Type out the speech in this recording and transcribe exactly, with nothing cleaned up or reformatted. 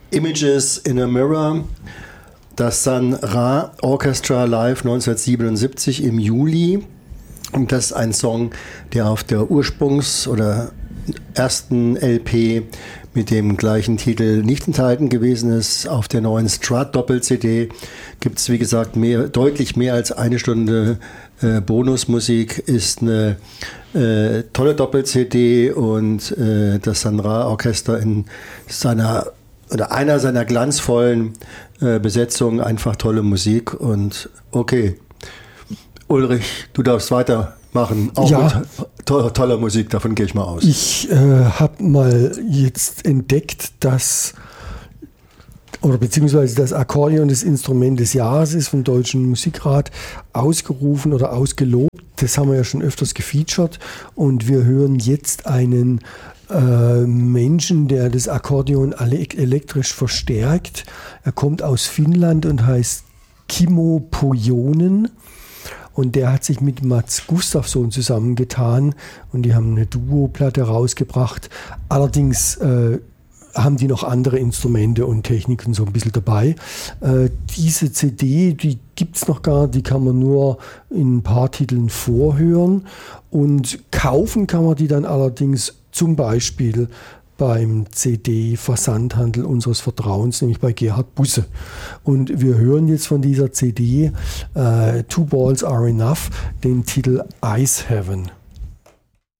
Images in a Mirror, das Sun Ra Orchestra live neunzehnhundertsiebenundsiebzig im Juli. Und das ist ein Song, der auf der Ursprungs- oder ersten L P mit dem gleichen Titel nicht enthalten gewesen ist. Auf der neuen Strat-Doppel-C D gibt es, wie gesagt, mehr, deutlich mehr als eine Stunde äh, Bonusmusik. Ist eine äh, tolle Doppel-C D und äh, das Sun Ra Orchester in seiner oder einer seiner glanzvollen äh, Besetzungen, einfach tolle Musik. Und okay, Ulrich, du darfst weitermachen, auch ja, mit to- toller Musik, davon gehe ich mal aus. Ich äh, habe mal jetzt entdeckt, dass, oder beziehungsweise das Akkordeon das Instrument des Jahres ist vom Deutschen Musikrat ausgerufen oder ausgelobt. Das haben wir ja schon öfters gefeatured und wir hören jetzt einen äh, Menschen, der das Akkordeon elektrisch verstärkt. Er kommt aus Finnland und heißt Kimmo Pojonen. Und der hat sich mit Mats Gustafsson zusammengetan und die haben eine Duo-Platte rausgebracht. Allerdings äh, haben die noch andere Instrumente und Techniken so ein bisschen dabei. Äh, diese C D, die gibt es noch gar, die kann man nur in ein paar Titeln vorhören. Und kaufen kann man die dann allerdings zum Beispiel beim C D-Versandhandel unseres Vertrauens, nämlich bei Gerhard Busse. Und wir hören jetzt von dieser C D äh, Two Balls Are Enough den Titel Ice Heaven.